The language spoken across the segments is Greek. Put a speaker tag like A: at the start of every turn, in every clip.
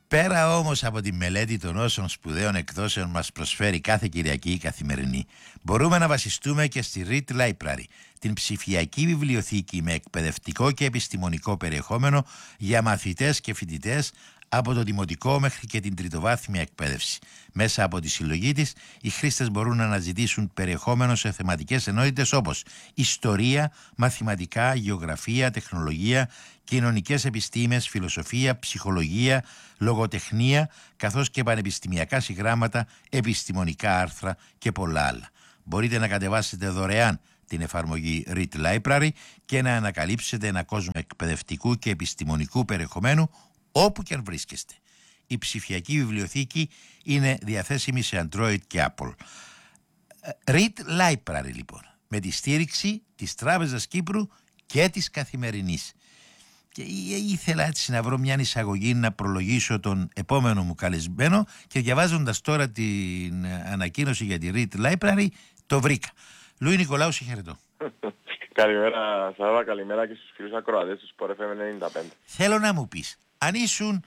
A: Πέρα όμως από τη μελέτη των όσων σπουδαίων εκδόσεων μας προσφέρει κάθε Κυριακή η Καθημερινή, μπορούμε να βασιστούμε και στη Read Library, την ψηφιακή βιβλιοθήκη με εκπαιδευτικό και επιστημονικό περιεχόμενο για μαθητές και φοιτητές από το δημοτικό μέχρι και την τριτοβάθμια εκπαίδευση. Μέσα από τη συλλογή της, οι χρήστες μπορούν να αναζητήσουν περιεχόμενο σε θεματικές ενότητες όπως ιστορία, μαθηματικά, γεωγραφία, τεχνολογία, κοινωνικές επιστήμες, φιλοσοφία, ψυχολογία, λογοτεχνία, καθώς και πανεπιστημιακά συγγράμματα, επιστημονικά άρθρα και πολλά άλλα. Μπορείτε να κατεβάσετε δωρεάν την εφαρμογή Read Library και να ανακαλύψετε ένα κόσμο εκπαιδευτικού και επιστημονικού περιεχομένου όπου και αν βρίσκεστε. Η ψηφιακή βιβλιοθήκη είναι διαθέσιμη σε Android και Apple. Read Library λοιπόν, με τη στήριξη της Τράπεζας Κύπρου και της Καθημερινής. Και ήθελα έτσι να βρω μια εισαγωγή να προλογίσω τον επόμενο μου καλεσμένο και διαβάζοντας τώρα την ανακοίνωση για τη Read Library το βρήκα. Λουί Νικολάου, σε χαιρετώ.
B: Καλημέρα Σάβα, καλημέρα και στους φίλους ακροατές του Sport FM 95.
A: Θέλω να μου πεις, αν ήσουν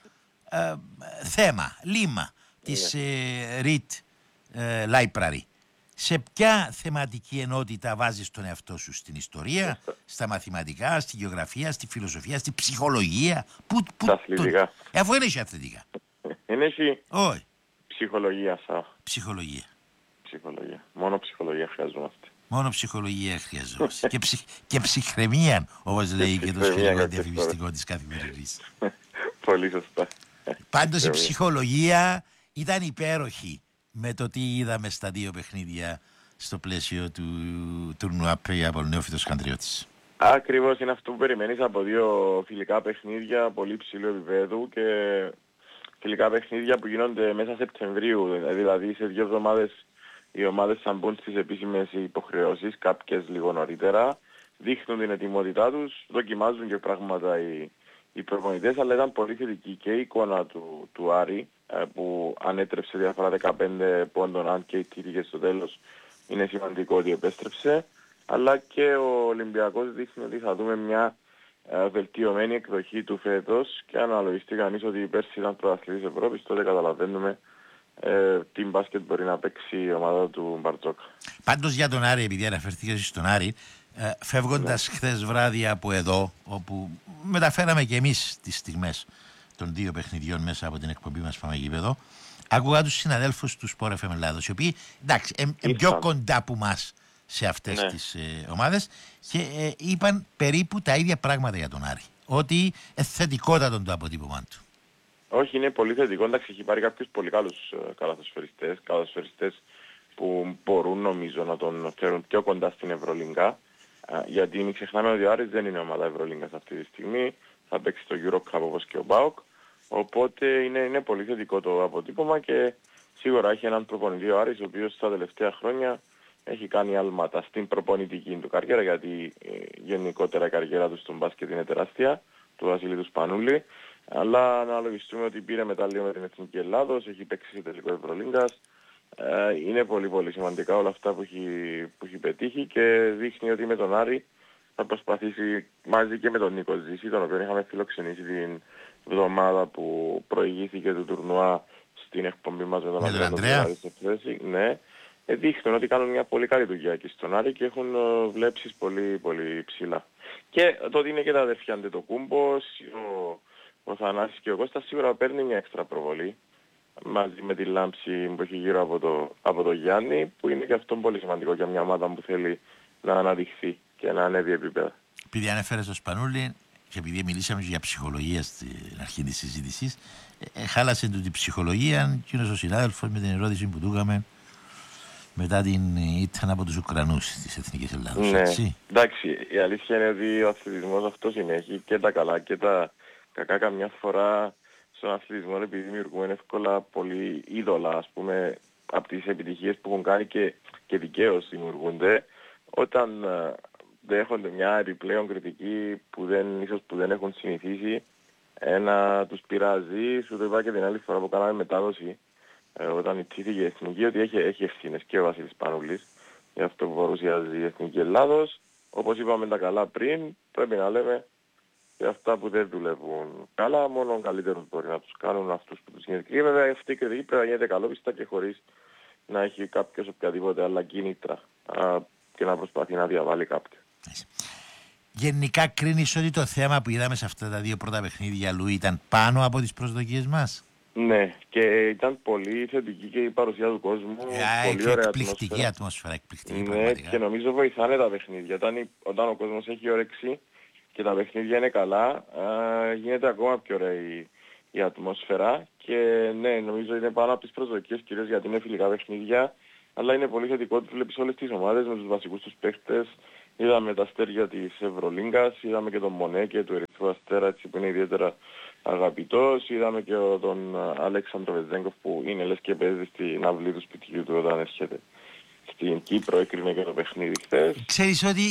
A: θέμα, λίμα της Read Library, σε ποια θεματική ενότητα βάζεις τον εαυτό σου? Στην ιστορία, στα μαθηματικά, στη γεωγραφία, στη φιλοσοφία, στη ψυχολογία?
B: Στα αθλητικά.
A: Αφού είναι και αθλητικά.
B: Είναι εσύ.
A: Όχι.
B: Ψυχολογία, Σάβα.
A: Ψυχολογία.
B: Ψυχολογία. Μόνο ψυχολογία χρειαζόμαστε.
A: Μόνο ψυχολογία χρειαζόμαστε. και ψυχραιμία, όπως λέει και το σχετικό διαφημιστικό της Καθημερινής.
B: Πολύ σωστά.
A: Πάντως η ψυχολογία ήταν υπέροχη με το τι είδαμε στα δύο παιχνίδια στο πλαίσιο του τουρνουά από Νεόφυτος Χαντριώτης.
B: Ακριβώς, είναι αυτό που περιμένεις από δύο φιλικά παιχνίδια πολύ ψηλού επίπεδου και φιλικά παιχνίδια που γίνονται μέσα Σεπτεμβρίου. Δηλαδή σε 2 εβδομάδες οι ομάδες θα μπουν στις επίσημες υποχρεώσεις, κάποιες λίγο νωρίτερα, δείχνουν την ετοιμότητά τους, δοκιμάζουν και πράγματα οι προπονητές, αλλά ήταν πολύ θετική και η εικόνα του Άρη που ανέτρεψε διαφορά 15 πόντων, αν και τήρηκε στο τέλος, είναι σημαντικό ότι επέστρεψε, αλλά και ο Ολυμπιακός δείχνει ότι θα δούμε μια βελτιωμένη εκδοχή του φέτος και αν αναλογιστεί κανείς ότι πέρσι ήταν πρωταθλητής Ευρώπης, τότε καταλαβαίνουμε τι μπάσκετ μπορεί να παίξει η ομάδα του Μπαρτζόκα.
A: Πάντως για τον Άρη, επειδή αναφερθήκες στον Άρη, φεύγοντας χθες βράδυ από εδώ, όπου μεταφέραμε και εμείς τις στιγμές των δύο παιχνιδιών μέσα από την εκπομπή μας Πάμε Γήπεδο, άκουγα τους συναδέλφους του Sport FM Ελλάδος, οι οποίοι εντάξει, πιο κοντά από μας σε αυτές τις ομάδες και είπαν περίπου τα ίδια πράγματα για τον Άρη. Ότι θετικότατο το αποτύπωμά του.
B: Όχι, είναι πολύ θετικό. Εντάξει, έχει πάρει κάποιους πολύ καλούς καλαθοσφαιριστές που μπορούν νομίζω να τον φέρουν πιο κοντά στην Ευρωλίγκα. Γιατί μην ξεχνάμε ότι ο Άρης δεν είναι ομάδα Ευρωλίγκας αυτή τη στιγμή. Θα παίξει το EuroCup όπως και ο ΠΑΟΚ. Οπότε είναι πολύ θετικό το αποτύπωμα και σίγουρα έχει έναν προπονητή ο Άρης, ο οποίος στα τελευταία χρόνια έχει κάνει άλματα στην προπονητική του καριέρα, γιατί γενικότερα η καριέρα του στον μπάσκετ είναι τεράστια, του Βασίλη του Σπανούλη. Αλλά να αναλογιστούμε ότι πήρε μετάλλιο με την Εθνική Ελλάδος, έχει παίξει σε τελικό Ευρωλίγκας. Είναι πολύ πολύ σημαντικά όλα αυτά που έχει πετύχει και δείχνει ότι με τον Άρη θα προσπαθήσει μαζί και με τον Νίκο Ζήση, τον οποίο είχαμε φιλοξενήσει την εβδομάδα που προηγήθηκε του τουρνουά στην εκπομπή μας με τον Ανδρέα. Ναι, δείχνουν ότι κάνουν μια πολύ καλή δουλειά εκεί στον Άρη και έχουν βλέψεις πολύ πολύ ψηλά. Και τότε είναι και τα αδερφιά Αντετοκούμπος, ο Θανάσης και ο Κώστας σίγουρα παίρνει μια έξτρα προβολή μαζί με τη λάμψη που έχει γύρω από το Γιάννη, που είναι και αυτό πολύ σημαντικό για μια ομάδα που θέλει να αναδειχθεί και να ανέβει επίπεδα.
A: Επειδή ανέφερε στο Σπανούλη και επειδή μιλήσαμε για ψυχολογία στην αρχή της συζήτησης, χάλασε του την ψυχολογία εκείνος ο συνάδελφος με την ερώτηση που του είχαμε μετά την ήττα από τους Ουκρανούς της Εθνικής Ελλάδος.
B: Ναι,
A: έτσι.
B: Εντάξει, η αλήθεια είναι ότι ο αθλητισμός αυτός είναι, έχει και τα καλά και τα κακά. Καμιά φορά στον αθλητισμό, επειδή δημιουργούμε εύκολα πολύ είδωλα, ας πούμε, από τις επιτυχίες που έχουν κάνει και δικαίως δημιουργούνται, όταν δέχονται μια επιπλέον κριτική ίσως που δεν έχουν συνηθίσει, να τους πειράζει. Σου το είπα και την άλλη φορά που κάναμε μετάδοση, όταν ιτήθηκε η Εθνική, ότι έχει ευθύνες και ο Βασίλης Πανούλης για αυτό που παρουσιάζει η Εθνική Ελλάδος. Όπως είπαμε τα καλά πριν, πρέπει να λέμε και αυτά που δεν δουλεύουν καλά, μόνο καλύτερους μπορεί να τους κάνουν αυτούς που τους γίνεται. Και βέβαια αυτή η κριτική πρέπει να γίνεται καλόπιστα και χωρίς να έχει κάποιος οποιαδήποτε άλλα κίνητρα και να προσπαθεί να διαβάλει κάποιον.
A: Γενικά κρίνεις ότι το θέμα που είδαμε σε αυτά τα δύο πρώτα παιχνίδια, Λουί, ήταν πάνω από τις προσδοκίες μας?
B: Ναι, και ήταν πολύ θετική και η παρουσία του κόσμου. Πολύ ωραία
A: εκπληκτική ατμόσφαιρα.
B: Ναι, πραγματικά. Και νομίζω βοηθάνε τα παιχνίδια. Όταν ο κόσμος έχει όρεξη και τα παιχνίδια είναι καλά, γίνεται ακόμα πιο ωραία η ατμόσφαιρα. Και ναι, νομίζω είναι πάνω από τις προσδοκίες, κυρίως γιατί είναι φιλικά παιχνίδια. Αλλά είναι πολύ θετικό ότι βλέπεις όλες τις ομάδες με τους βασικούς τους παίχτες. Είδαμε τα αστέρια της Ευρωλίγκας, είδαμε και τον Μονέ και του Ερυθρού Αστέρα, έτσι, που είναι ιδιαίτερα αγαπητός. Είδαμε και τον Αλέξανδρο Βεζέγκοφ που είναι λες και παίζει στην αυλή του σπιτιού του όταν έρχεται στην Κύπρο, έκρινε και το παιχνίδι χθες.
A: Ξέρεις ότι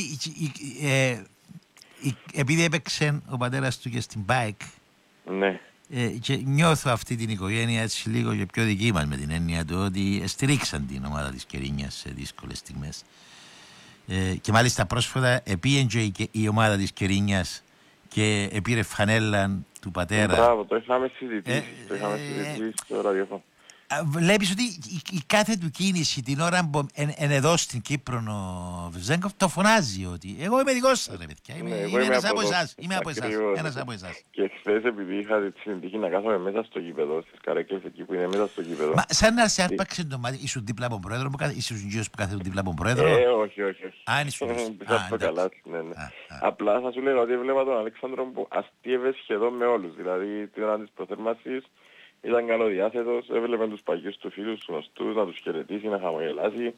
A: επειδή έπαιξε ο πατέρας του και στην ΠΑΕΚ,
B: ναι.
A: Και νιώθω αυτή την οικογένεια έτσι λίγο και πιο δική μας, με την έννοια του ότι στηρίξαν την ομάδα της Κερίνιας σε δύσκολες στιγμές. Και μάλιστα πρόσφατα επήγαινε και η ομάδα της Κερίνιας και επήρε φανέλα του πατέρα.
B: Μπράβο, το είχαμε συζητήσει στο ραδιόφωνο.
A: Βλέπεις ότι η κάθε του κίνηση την ώρα που είναι εδώ στην Κύπρο ο Βεζέγκοφ το φωνάζει ότι εγώ είμαι δικός σας, ρε παιδιά, είμαι ένας από εσάς, ένας από εσάς.
B: Και χθες επειδή είχα την τύχη να κάθομαι μέσα στο γήπεδο, στις καρέκλες εκεί που είναι μέσα στο γήπεδο.
A: Μα σαν να σε άρπαξε το μάτι, ήσουν δίπλα από τον πρόεδρο, ήσουν γύρος που κάθεται δίπλα από τον πρόεδρο.
B: Όχι.
A: Αν ήσουν
B: καλά, ναι. Απλά θα σου λέγα ότι έβλεπα τον Αλέξανδρο που αστείευε σχεδόν με όλους, δηλαδή την ώρα της προθέρμανσης. Ήταν καλοδιάθετος, έβλεπε τους παγιούς του φίλους, τους γνωστούς, να τους χαιρετήσει, να χαμογελάσει.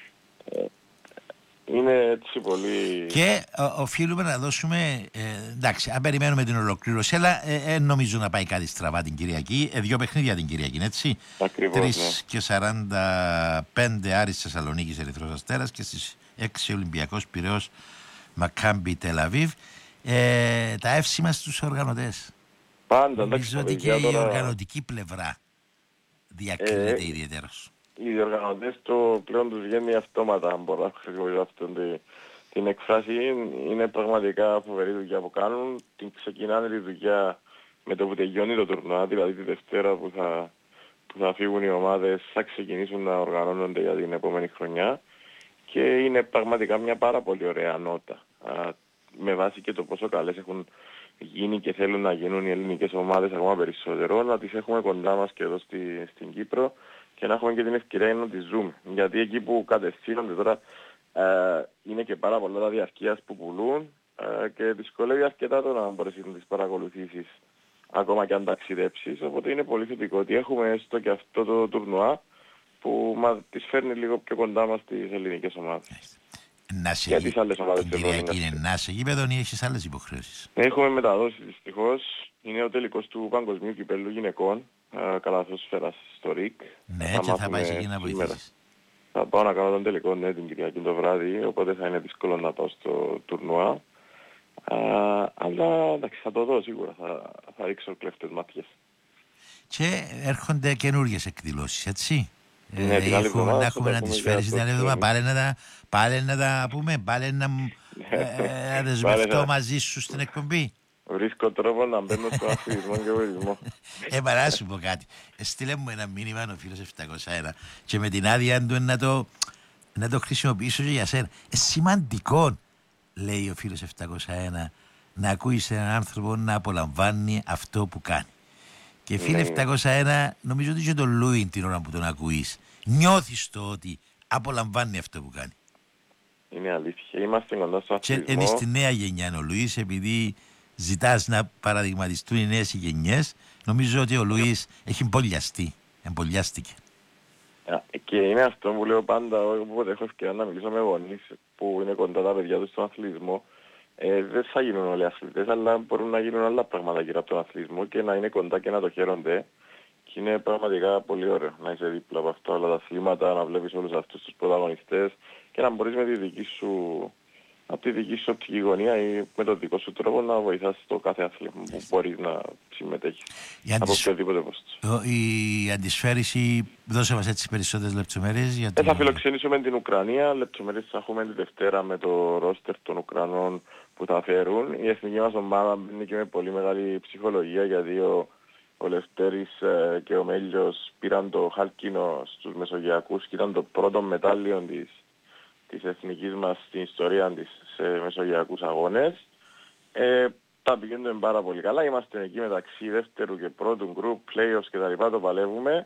B: Είναι έτσι πολύ...
A: Και οφείλουμε να δώσουμε, εντάξει, αν περιμένουμε την ολοκλήρωση, αλλά νομίζω να πάει κάτι στραβά την Κυριακή. Δύο παιχνίδια την Κυριακή, έτσι.
B: Ακριβώς,
A: 3:45 Άρης Θεσσαλονίκης Ερυθρός Αστέρας και στις 6 Ολυμπιακός Πειραιώς Μακάμπι Τελαβίβ. Τα εύσημα στους οργανωτές.
B: Πάντα,
A: νομίζω ότι και η οργανωτική πλευρά διακρίνεται ιδιαίτερως.
B: Οι διοργανωτές πλέον τους βγαίνει αυτόματα, αν μπορώ να χρησιμοποιήσω αυτή την εκφράση. Είναι πραγματικά φοβερή δουλειά που κάνουν. Ξεκινάνε τη δουλειά με το που τελειώνει το τουρνουά, δηλαδή τη Δευτέρα που θα φύγουν οι ομάδες, θα ξεκινήσουν να οργανώνονται για την επόμενη χρονιά. Και είναι πραγματικά μια πάρα πολύ ωραία νότα. Με βάση και το πόσο καλές έχουν γίνει και θέλουν να γίνουν οι ελληνικές ομάδες ακόμα περισσότερο, να τις έχουμε κοντά μας και εδώ στην Κύπρο και να έχουμε και την ευκαιρία να τις ζούμε. Γιατί εκεί που κατευθύνονται τώρα είναι και πάρα πολλά τα διαρκείας που πουλούν και δυσκολεύει αρκετά το να μπορέσεις να τις παρακολουθήσεις ακόμα και αν ταξιδέψεις. Οπότε είναι πολύ θετικό ότι έχουμε έστω και αυτό το τουρνουά που τις φέρνει λίγο πιο κοντά μας τις ελληνικές ομάδες.
A: Και τις άλλες ομάδες την Κυριακή είναι να σε γήπεδο ή έχεις άλλες υποχρεώσεις?
B: Έχουμε μεταδώσει δυστυχώς. Είναι ο τελικός του Παγκοσμίου Κυπέλλου Γυναικών καλαθόσφαιρας στο ΡΙΚ.
A: Ναι, και θα πάει εκεί να βοηθήσεις.
B: Θα πάω να κάνω τον τελικό, ναι, την Κυριακή το βράδυ, οπότε θα είναι δύσκολο να πάω στο τουρνουά. Αλλά εντάξει, θα το δω σίγουρα, θα ρίξω κλέφτες μάτιες.
A: Και έρχονται καινούργιες εκδηλώσεις, έτσι.
B: Ναι,
A: να έχουμε να τις φέρεις την άλλη εβδομάδα, πάλι να τα πούμε, πάλι να δεσμευτώ μαζί σου στην εκπομπή.
B: Βρίσκω τρόπο να μπαίνω στον αθλητισμό και βοηθισμό.
A: Να σου πω κάτι. Στείλε μου ένα μήνυμα ο φίλος 701 και με την άδεια του να το χρησιμοποιήσω και για σένα. Σημαντικό, λέει ο φίλος 701, να ακούεις έναν άνθρωπο να απολαμβάνει αυτό που κάνει. Και φίλε 701, νομίζω ότι και τον Λούιν την ώρα που τον ακούεις, νιώθεις το ότι απολαμβάνει αυτό που κάνει.
B: Είναι αλήθεια. Είμαστε κοντά στο αθλητισμό.
A: Και είναι στη νέα γενιά ο Λουίς, επειδή ζητάς να παραδειγματιστούν οι νέες γενιές, νομίζω ότι ο Λουίς έχει εμπολιάστηκε.
B: Και είναι αυτό που λέω πάντα, όποτε έχω ευκαιρία να μιλήσω με γονείς που είναι κοντά τα παιδιά τους στον αθλητισμό. Δεν θα γίνουν όλοι αθλητές, αλλά μπορούν να γίνουν άλλα πράγματα γύρω από τον αθλητισμό και να είναι κοντά και να το χαίρονται. Και είναι πραγματικά πολύ ωραίο να είσαι δίπλα από αυτά όλα τα αθλήματα, να βλέπεις όλους αυτούς τους πρωταγωνιστές και να μπορείς με τη δική σου από τη δική σου οπτική γωνία ή με τον δικό σου τρόπο να βοηθάς το κάθε άθλημα που μπορείς να συμμετέχει από οποιοδήποτε πόστο.
A: Η αντισφαίριση, δώσε μας έτσι περισσότερες λεπτομέρειες. Για
B: θα φιλοξενήσουμε την Ουκρανία, λεπτομέρειες θα έχουμε τη Δευτέρα με το ρόστερ των Ουκρανών που θα φέρουν. Η εθνική μας ομάδα είναι και με πολύ μεγάλη ψυχολογία, γιατί ο Λευτέρης και ο Μέλιος πήραν το χάλκινο στους Μεσογειακούς και ήταν το πρώτο μετάλλιο της εθνικής μας στην ιστορία της σε Μεσογειακούς αγώνες. Τα πηγαίνουν πάρα πολύ καλά. Είμαστε εκεί μεταξύ δεύτερου και πρώτου group, playoffs και τα λοιπά, το παλεύουμε.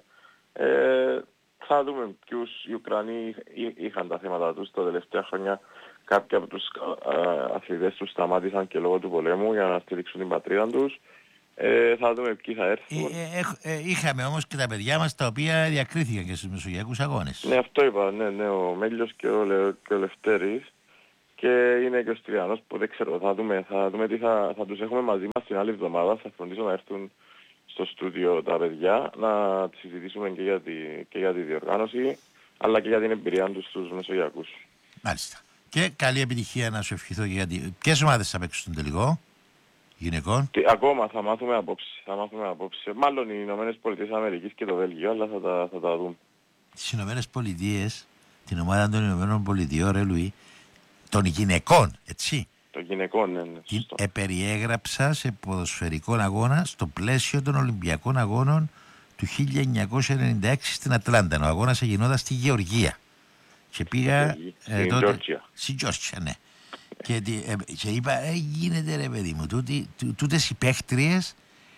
B: Θα δούμε ποιους οι Ουκρανοί είχαν τα θέματα τους τα τελευταία χρόνια. Κάποιοι από τους αθλητές τους σταμάτησαν και λόγω του πολέμου για να στηρίξουν την πατρίδα τους. Θα δούμε ποιοι θα έρθουν.
A: Είχαμε όμως και τα παιδιά μας τα οποία διακρίθηκαν και στους Μεσογειακούς αγώνες.
B: Ναι, αυτό είπα. Ναι, ο Μέλιος και ο Λευτέρης. Και είναι και ο Στριανός που δεν ξέρω, θα δούμε τι θα τους έχουμε μαζί μας την άλλη εβδομάδα. Θα φροντίσω να έρθουν στο στούντιο τα παιδιά, να συζητήσουμε και για τη διοργάνωση, αλλά και για την εμπειρία τους στους Μεσογειακούς.
A: Μάλιστα. Και καλή επιτυχία να σου ευχηθώ και γιατί. Ποιες ομάδες θα παίξουν στον τελικό γυναικών?
B: Ακόμα θα μάθουμε απόψε. Μάλλον οι Ηνωμένες Πολιτείες Αμερικής και το Βέλγιο, αλλά θα τα δούμε.
A: Τις Ηνωμένες Πολιτείες, την ομάδα των Ηνωμένων Πολιτειών, ρε Λουί, των γυναικών, έτσι.
B: Των γυναικών, ναι.
A: Την περιέγραψα σε ποδοσφαιρικό αγώνα στο πλαίσιο των Ολυμπιακών Αγώνων του 1996 στην Ατλάντα. Ο αγώνας γινόταν στη Γεωργία. Και πήγα στην Τζόρτζια, ναι. Και είπα, γίνεται ρε παιδί μου, τούτες οι παίχτριες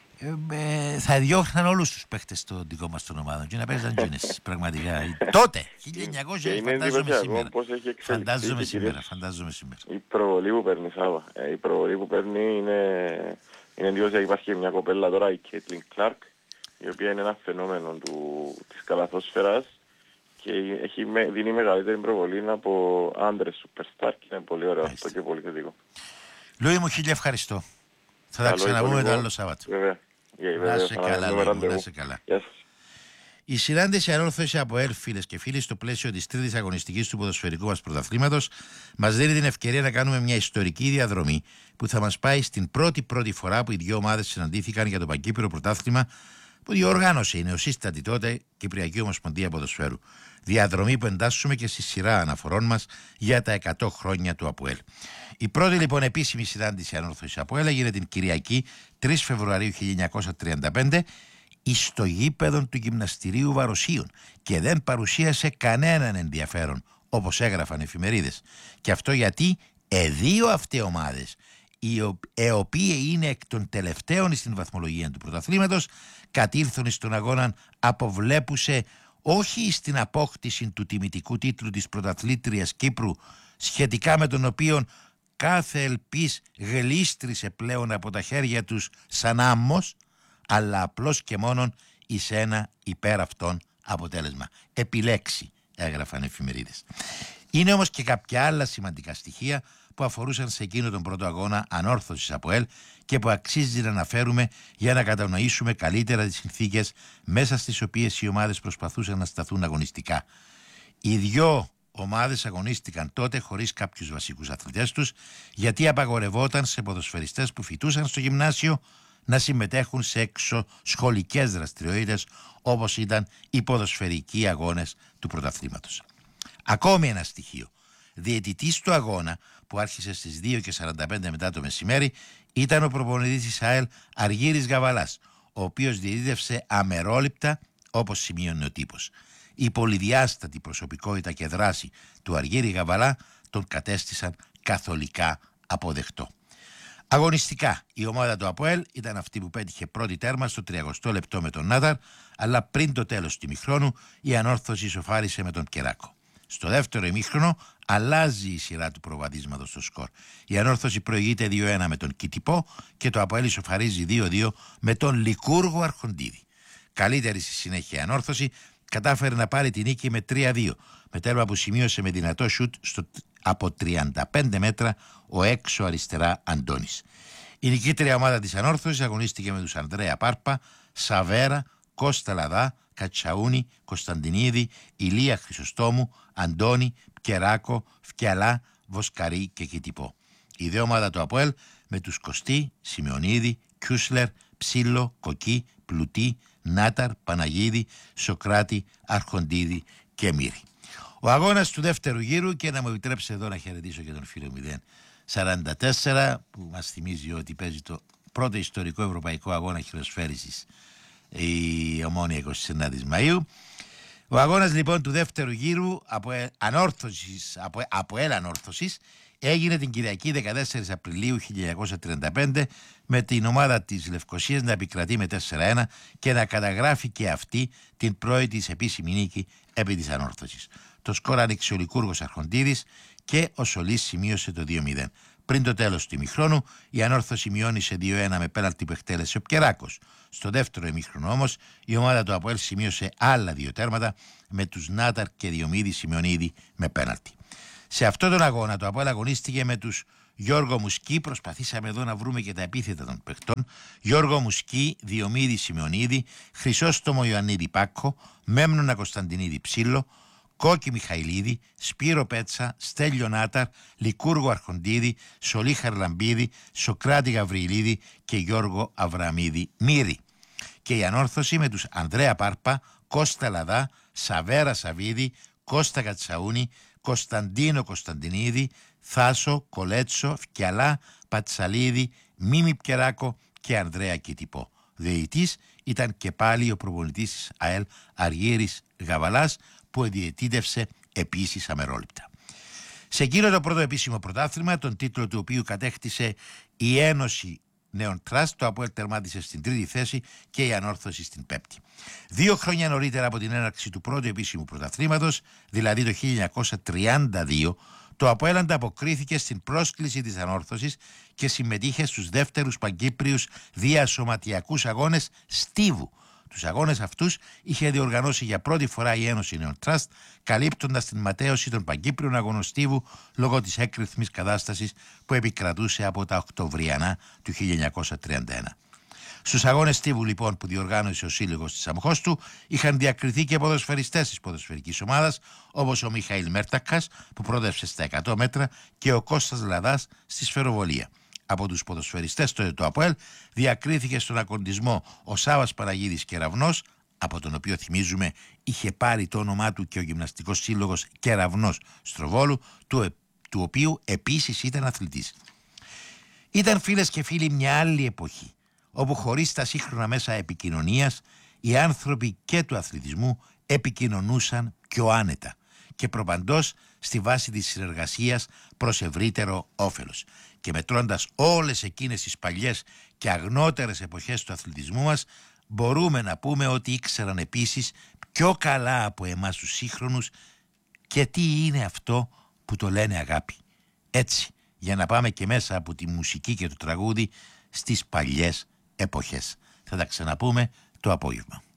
A: θα διώχναν όλους τους παίχτες των δικών μας των ομάδων και να παίζαν τζίνες, πραγματικά. Τότε, 1900, φαντάζομαι σήμερα.
B: Η προβολή που παίρνει, Σάβα, η προβολή που παίρνει είναι εντύπωση. Υπάρχει μια κοπέλα τώρα, η Κέιτλιν Κλάρκ, η οποία είναι ένα φαινόμενο της καλαθόσφαιρας και δίνει μεγαλύτερη προβολή από άντρες superstar και είναι πολύ ωραίο αυτό και πολύ θετικό.
A: Λούι μου, χίλια ευχαριστώ. Θα τα ξαναπούμε το άλλο Σάββατο.
B: Βέβαια.
A: Να σε καλά, να σε καλά. Η συνάντηση ανόρθωση από ΕΛ, φίλες και φίλοι, στο πλαίσιο της τρίτης αγωνιστικής του ποδοσφαιρικού μας πρωταθλήματος, μας δίνει την ευκαιρία να κάνουμε μια ιστορική διαδρομή που θα μας πάει στην πρώτη φορά που οι δύο ομάδες συναντήθηκαν για το Παγκύπριο Πρωτάθλημα που διοργάνωσε η νεοσύστατη τότε Κυπριακή Ομοσπονδία Ποδοσφαίρου. Διαδρομή που εντάσσουμε και στη σειρά αναφορών μας για τα 100 χρόνια του ΑΠΟΕΛ. Η πρώτη λοιπόν επίσημη συνάντηση ανόρθωσης ΑΠΟΕΛ έγινε την Κυριακή 3 Φεβρουαρίου 1935 στο γήπεδο του Γυμναστηρίου Βαροσίων και δεν παρουσίασε κανέναν ενδιαφέρον, όπως έγραφαν εφημερίδες. Και αυτό γιατί δύο αυτές ομάδες, οι οποίοι είναι εκ των τελευταίων στην βαθμολογία του πρωταθλήματος, κατήλθον στον αγώνα αποβλέπουσε όχι στην απόκτηση του τιμητικού τίτλου της πρωταθλήτριας Κύπρου, σχετικά με τον οποίο κάθε ελπίς γλίστρισε πλέον από τα χέρια τους σαν άμμος, αλλά απλώς και μόνον εις ένα υπέρ αυτόν αποτέλεσμα. Επιλέξει, έγραφαν εφημερίδες. Είναι όμως και κάποια άλλα σημαντικά στοιχεία που αφορούσαν σε εκείνο τον πρώτο αγώνα ανόρθωσης ΑΠΟΕΛ και που αξίζει να αναφέρουμε για να κατανοήσουμε καλύτερα τις συνθήκες μέσα στις οποίες οι ομάδες προσπαθούσαν να σταθούν αγωνιστικά. Οι δυο ομάδες αγωνίστηκαν τότε χωρίς κάποιους βασικούς αθλητές τους, γιατί απαγορευόταν σε ποδοσφαιριστές που φοιτούσαν στο γυμνάσιο να συμμετέχουν σε εξωσχολικές δραστηριότητες όπως ήταν οι ποδοσφαιρικοί αγώνες του πρωταθλήματος. Ακόμη ένα στοιχείο. Διαιτητής του αγώνα που άρχισε στις 2:45 μετά το μεσημέρι ήταν ο προπονητής της ΑΕΛ Αργύρης Γαβαλάς, ο οποίος διαιτήτευσε αμερόληπτα όπως σημείωνε ο τύπος. Η πολυδιάστατη προσωπικότητα και δράση του Αργύρη Γαβαλά τον κατέστησαν καθολικά αποδεκτό. Αγωνιστικά, η ομάδα του ΑΠΟΕΛ ήταν αυτή που πέτυχε πρώτη τέρμα στο 30 λεπτό με τον Νάταρ, αλλά πριν το τέλος του ημιχρόνου η ανόρθωση ισοφάρισε με τον Κεράκο. Στο δεύτερο ημίχρονο αλλάζει η σειρά του προβαδίσματος στο σκορ. Η ανόρθωση προηγείται 2-1 με τον Κιτυπό και το ΑΠΟΕΛ ισοφαρίζει 2-2 με τον Λικούργο Αρχοντίδη. Καλύτερη στη συνέχεια η ανόρθωση κατάφερε να πάρει την νίκη με 3-2, με τέρμα που σημείωσε με δυνατό σουτ από 35 μέτρα ο έξω αριστερά Αντώνης. Η νικήτρια ομάδα της ανόρθωσης αγωνίστηκε με τους Ανδρέα Πάρπα, Σαβέρα, Κώστα Λαδά, Κατσαούνη, Κωνσταντινίδη, Ηλία Χρυσοστόμου, Αντώνη, Κεράκο, Φκιαλά, Βοσκαρή και Κιτυπό. Η δε ομάδα του ΑΠΟΕΛ με τους Κωστή, Σιμεωνίδη, Κιούσλερ, Ψήλο, Κοκκί, Πλουτή, Νάταρ, Παναγίδη, Σοκράτη, Αρχοντίδη και Μύρη. Ο αγώνας του δεύτερου γύρου, και να μου επιτρέψετε εδώ να χαιρετήσω και τον φίλο 044 που μας θυμίζει ότι παίζει το πρώτο ιστορικό ευρωπαϊκό αγώνα χειροσφαίρισης η Ομόνοια 29 Μαΐου. Ο αγώνας λοιπόν του δεύτερου γύρου από Ανόρθωσης έγινε την Κυριακή 14 Απριλίου 1935 με την ομάδα της Λευκωσίας να επικρατεί με 4-1 και να καταγράφει και αυτή την πρώτη της επίσημη νίκη επί της Ανόρθωσης. Το σκορ άνοιξε ο Λικούργος Αρχοντίδης και ο Σολής σημείωσε το 2-0. Πριν το τέλος του ημιχρόνου, η Ανόρθωση μειώνει σε 2-1 με πέναλτι που εκτέλεσε ο Πκεράκος. Στο δεύτερο ημίχρονο όμως, η ομάδα του ΑΠΟΕΛ σημείωσε άλλα 2 τέρματα με τους Νάταρ και Διομήδη Σιμεωνίδη με πέναλτι. Σε αυτόν τον αγώνα το ΑΠΟΕΛ αγωνίστηκε με τους Γιώργο Μουσκή, προσπαθήσαμε εδώ να βρούμε και τα επίθετα των παιχτών, Γιώργο Μουσκή, Διομήδη Σιμεωνίδη, Χρυσόστομο Ιωαννίδη Πάκο, Μέμνονα Κωνσταντινίδη Ψήλο, Κόκκι Μιχαηλίδη, Σπύρο Πέτσα, Στέλιο Νάταρ, Λικούργο Αρχοντίδη, Σολή Χαρλαμπίδη, Σοκράτη Γαβριλίδη και Γιώργο Αβραμίδη Μύρη. Και η Ανόρθωση με τους Ανδρέα Πάρπα, Κώστα Λαδά, Σαβέρα Σαβίδη, Κώστα Κατσαούνη, Κωνσταντίνο Κωνσταντινίδη, Θάσο, Κολέτσο, Φκιαλά, Πατσαλίδη, Μίμη Πκεράκο και Ανδρέα Κιτυπό. Διαιτητής ήταν και πάλι ο προπονητής της ΑΕΛ Αργύρης Γαβαλάς, που διαιτήτευσε επίσης αμερόληπτα. Σε εκείνο το πρώτο επίσημο πρωτάθλημα, τον τίτλο του οποίου κατέκτησε η Ένωση Νέων Τραστ, το ΑΠΟΕΛ τερμάτισε στην 3η θέση και η Ανόρθωση στην 5η. 2 χρόνια νωρίτερα από την έναρξη του πρώτου επίσημου πρωταθλήματος, δηλαδή το 1932, το ΑΠΟΕΛ ανταποκρίθηκε στην πρόσκληση της Ανόρθωσης και συμμετείχε στους δεύτερους παγκύπριους διασωματιακούς αγώνες Στίβου. Τους αγώνες αυτούς είχε διοργανώσει για πρώτη φορά η Ένωση Νέων Τραστ, καλύπτοντας την ματέωση των παγκύπριων αγώνων Στίβου λόγω της έκρηθμης κατάστασης που επικρατούσε από τα Οκτωβριανά του 1931. Στους αγώνες Στίβου λοιπόν που διοργάνωσε ο σύλλογος της Αμχώστου είχαν διακριθεί και ποδοσφαιριστές της ποδοσφαιρικής ομάδας, όπως ο Μιχαήλ Μέρτακας που πρόδευσε στα 100 μέτρα και ο Κώστας Λαδάς στη σφαιροβολία. Από τους ποδοσφαιριστές του ΑΠΟΕΛ διακρίθηκε στον αγωνισμό ο Σάβας Παναγίδης Κεραυνός, από τον οποίο θυμίζουμε είχε πάρει το όνομά του και ο γυμναστικός σύλλογος Κεραυνός Στροβόλου, του οποίου επίσης ήταν αθλητής. Ήταν, φίλες και φίλοι, μια άλλη εποχή, όπου χωρίς τα σύγχρονα μέσα επικοινωνίας οι άνθρωποι και του αθλητισμού επικοινωνούσαν πιο άνετα και προπαντός στη βάση της συνεργασίας προς ευρύτερο όφελος. Και μετρώντας όλες εκείνες τις παλιές και αγνότερες εποχές του αθλητισμού μας, μπορούμε να πούμε ότι ήξεραν επίσης πιο καλά από εμάς τους σύγχρονους και τι είναι αυτό που το λένε αγάπη. Έτσι, για να πάμε και μέσα από τη μουσική και το τραγούδι στις παλιές εποχές. Θα τα ξαναπούμε το απόγευμα.